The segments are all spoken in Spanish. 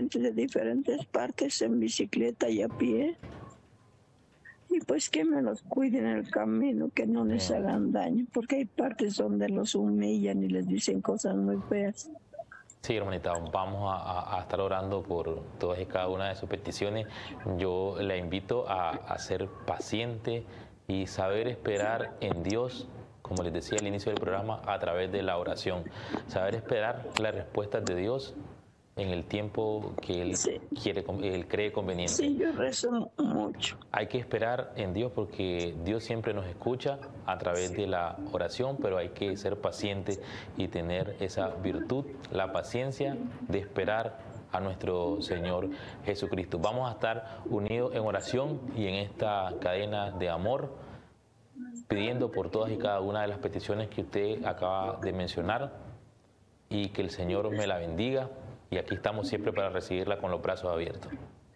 gente de diferentes partes en bicicleta y a pie. Y pues que me los cuiden en el camino, que no les hagan daño, porque hay partes donde los humillan y les dicen cosas muy feas. Sí, hermanita, vamos a estar orando por todas y cada una de sus peticiones. Yo la invito a ser paciente y saber esperar en Dios, como les decía al inicio del programa, a través de la oración. Saber esperar las respuestas de Dios en el tiempo que Él Él cree conveniente. Sí, yo rezo mucho. Hay que esperar en Dios porque Dios siempre nos escucha a través de la oración, pero hay que ser paciente y tener esa virtud, la paciencia de esperar a nuestro Señor Jesucristo. Vamos a estar unidos en oración y en esta cadena de amor, pidiendo por todas y cada una de las peticiones que usted acaba de mencionar y que el Señor me la bendiga. Y aquí estamos siempre para recibirla con los brazos abiertos.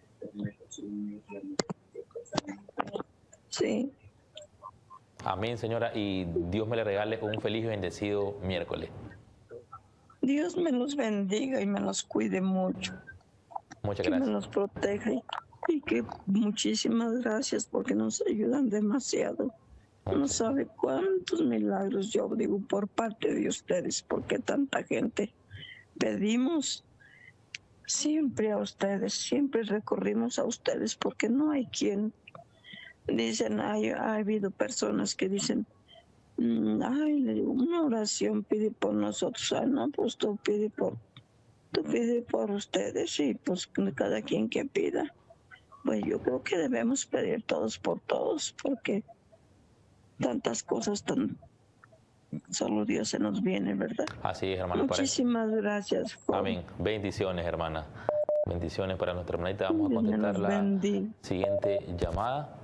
Sí. Amén, señora, y Dios me le regale un feliz y bendecido miércoles. Dios me los bendiga y me los cuide mucho. Muchas gracias. Que me los proteja y que muchísimas gracias porque nos ayudan demasiado. No sabe cuántos milagros yo digo por parte de ustedes, porque tanta gente pedimos siempre a ustedes, siempre recurrimos a ustedes porque no hay quien. Dicen, ha habido personas que dicen, ay, le digo, una oración pide por nosotros. Ah, no, pues tú pide por ustedes y pues cada quien que pida. Pues yo creo que debemos pedir todos por todos porque tantas cosas solo Dios se nos viene, ¿verdad? Así es, hermana. Muchísimas gracias. Amén. Bendiciones, hermana. Bendiciones para nuestra hermanita. Vamos a contestar la siguiente llamada.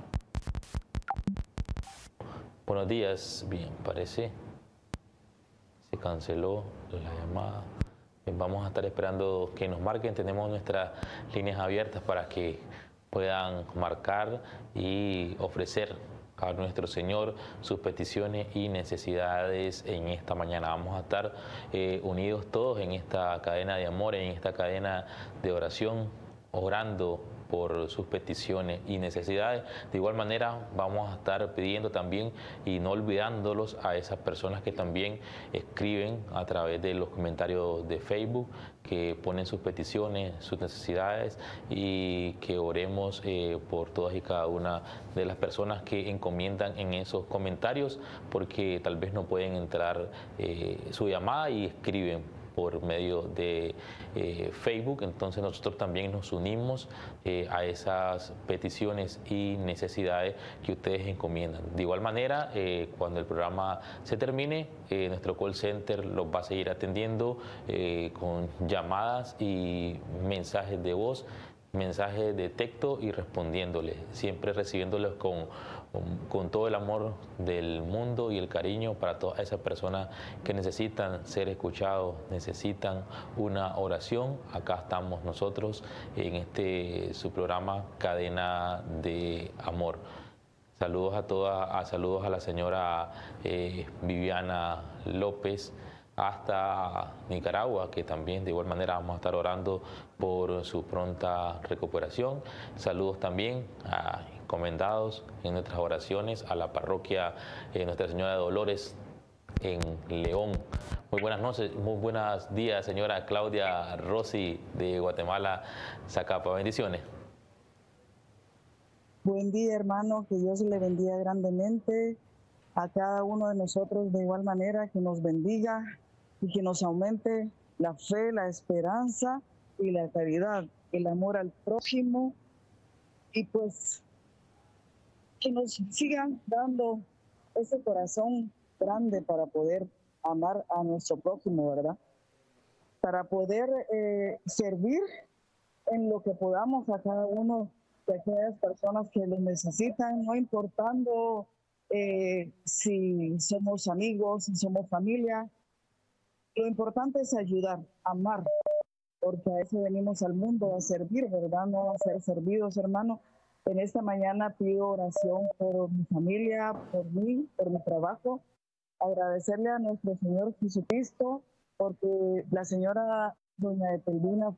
Buenos días. Bien, parece se canceló la llamada. Vamos a estar esperando que nos marquen. Tenemos nuestras líneas abiertas para que puedan marcar y ofrecer a nuestro Señor sus peticiones y necesidades en esta mañana. Vamos a estar unidos todos en esta cadena de amor, en esta cadena de oración, orando por sus peticiones y necesidades. De igual manera vamos a estar pidiendo también y no olvidándolos a esas personas que también escriben a través de los comentarios de Facebook, que ponen sus peticiones, sus necesidades y que oremos por todas y cada una de las personas que encomiendan en esos comentarios, porque tal vez no pueden entrar su llamada y escriben por medio de Facebook. Entonces nosotros también nos unimos a esas peticiones y necesidades que ustedes encomiendan. De igual manera, cuando el programa se termine, nuestro call center los va a seguir atendiendo con llamadas y mensajes de voz, mensajes de texto y respondiéndoles, siempre recibiéndoles con todo el amor del mundo y el cariño para todas esas personas que necesitan ser escuchados, necesitan una oración. Acá estamos nosotros en su programa Cadena de Amor. Saludos a todas, saludos a la señora Viviana López hasta Nicaragua, que también de igual manera vamos a estar orando por su pronta recuperación. Saludos también a encomendados en nuestras oraciones a la parroquia Nuestra Señora de Dolores en León. Muy buenas noches, muy buenos días, señora Claudia Rossi de Guatemala, Zacapa. Bendiciones. Buen día, hermano, que Dios le bendiga grandemente a cada uno de nosotros de igual manera, que nos bendiga y que nos aumente la fe, la esperanza y la caridad, el amor al prójimo, y pues que nos sigan dando ese corazón grande para poder amar a nuestro prójimo, ¿verdad? Para poder servir en lo que podamos a cada uno de aquellas personas que lo necesitan, no importando si somos amigos, si somos familia. Lo importante es ayudar, amar, porque a eso venimos al mundo, a servir, ¿verdad? No a ser servidos, hermano. En esta mañana pido oración por mi familia, por mí, por mi trabajo. Agradecerle a nuestro Señor Jesucristo, porque la señora doña Etelvina